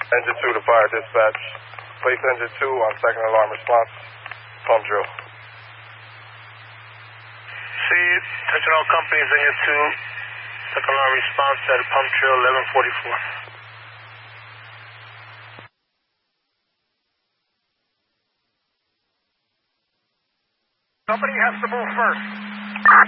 Engine 2 to fire dispatch. Place engine 2 on second alarm response. Pump drill. See, attention all companies, engine 2. Second alarm response at pump drill 1144. Somebody has to move first.